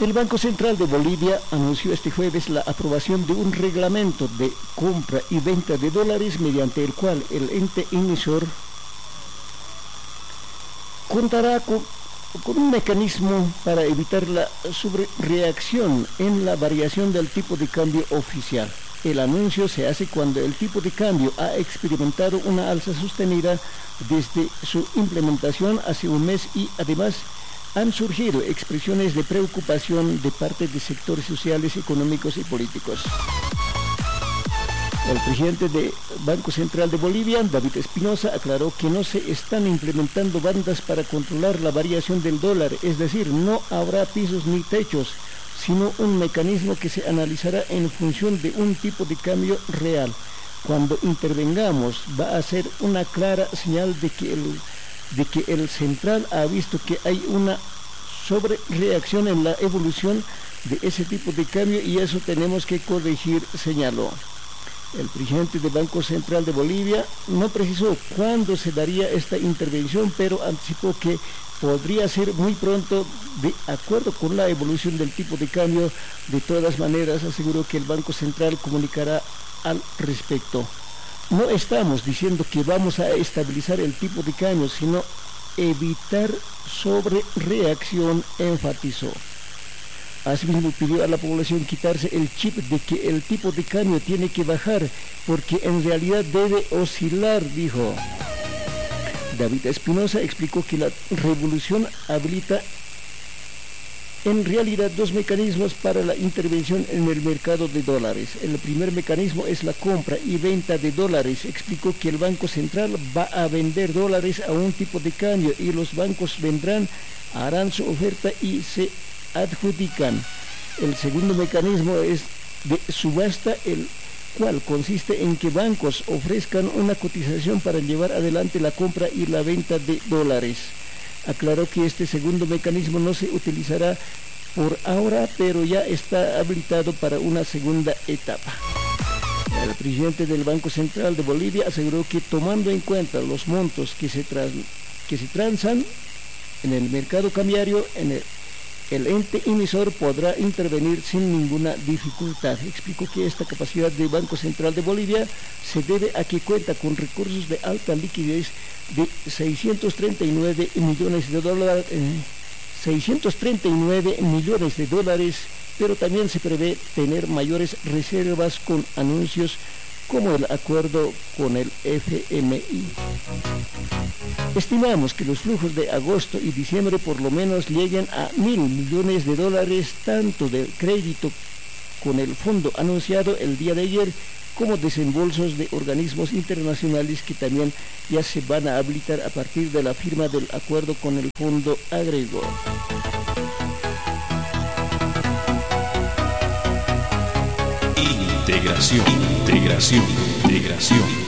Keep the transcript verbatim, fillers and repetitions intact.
El Banco Central de Bolivia anunció este jueves la aprobación de un reglamento de compra y venta de dólares mediante el cual el ente emisor contará con, con un mecanismo para evitar la sobrereacción en la variación del tipo de cambio oficial. El anuncio se hace cuando el tipo de cambio ha experimentado una alza sostenida desde su implementación hace un mes y además han surgido expresiones de preocupación de parte de sectores sociales, económicos y políticos. El presidente del Banco Central de Bolivia, David Espinosa, aclaró que no se están implementando bandas para controlar la variación del dólar, es decir, no habrá pisos ni techos, sino un mecanismo que se analizará en función de un tipo de cambio real. Cuando intervengamos va a ser una clara señal de que el de que el central ha visto que hay una sobrereacción en la evolución de ese tipo de cambio y eso tenemos que corregir, señaló. El presidente del Banco Central de Bolivia no precisó cuándo se daría esta intervención, pero anticipó que podría ser muy pronto de acuerdo con la evolución del tipo de cambio. De todas maneras, aseguró que el Banco Central comunicará al respecto. No estamos diciendo que vamos a estabilizar el tipo de cambio, sino evitar sobrereacción, enfatizó. Asimismo, pidió a la población quitarse el chip de que el tipo de cambio tiene que bajar, porque en realidad debe oscilar, dijo. David Espinosa explicó que la revolución habilita en realidad dos mecanismos para la intervención en el mercado de dólares. El primer mecanismo es la compra y venta de dólares. Explicó que el Banco Central va a vender dólares a un tipo de cambio y los bancos vendrán, harán su oferta y se adjudican. El segundo mecanismo es de subasta, el cual consiste en que bancos ofrezcan una cotización para llevar adelante la compra y la venta de dólares. Aclaró que este segundo mecanismo no se utilizará por ahora, pero ya está habilitado para una segunda etapa. El presidente del Banco Central de Bolivia aseguró que tomando en cuenta los montos que se, tras, que se transan en el mercado cambiario, en el, el ente emisor podrá intervenir sin ninguna dificultad. Explicó que esta capacidad del Banco Central de Bolivia se debe a que cuenta con recursos de alta liquidez de seiscientos treinta y nueve millones de dólares, eh, seiscientos treinta y nueve millones de dólares, pero también se prevé tener mayores reservas con anuncios como el acuerdo con el F M I. Estimamos que los flujos de agosto y diciembre por lo menos lleguen a mil millones de dólares, tanto del crédito con el fondo anunciado el día de ayer, como desembolsos de organismos internacionales que también ya se van a habilitar a partir de la firma del acuerdo con el fondo, agregó. Integración, integración, integración.